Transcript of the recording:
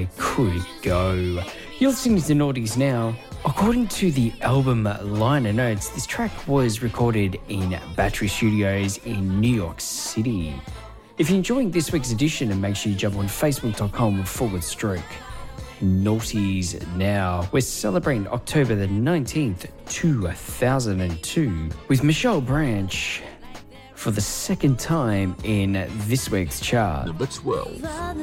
could go. You're listening to Naughties Now. According to the album liner notes, this track was recorded in Battery Studios in New York City. If you're enjoying this week's edition, and make sure you jump on facebook.com/Naughties Now. We're celebrating October the 19th, 2002, with Michelle Branch for the second time in this week's chart. Number 12.